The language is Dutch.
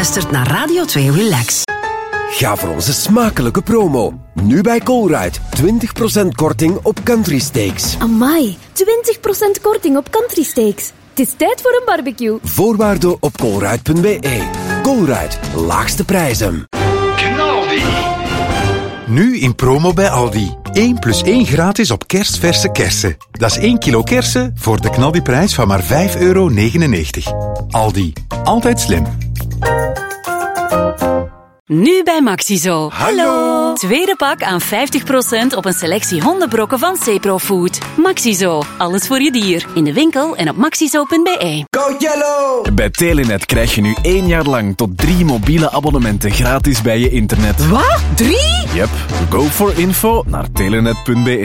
luistert naar Radio 2 Relax. Ga voor onze smakelijke promo. Nu bij Colruyt. 20% korting op country steaks. Amai, 20% korting op country steaks. Het is tijd voor een barbecue. Voorwaarden op colruyt.be. Colruyt, laagste prijzen. Knaldi. Nu in promo bij Aldi. 1 + 1 gratis op kerstverse kersen. Dat is 1 kilo kersen voor de knaldiprijs van maar €5,99. Aldi. Altijd slim. Nu bij Maxizo. Hallo! Tweede pak aan 50% op een selectie hondenbrokken van Ceprofood. Maxizo. Alles voor je dier. In de winkel en op maxizo.be. Go Yellow! Bij Telenet krijg je nu 1 jaar lang tot 3 mobiele abonnementen gratis bij je internet. Wat? 3? Yep. Go for info naar telenet.be.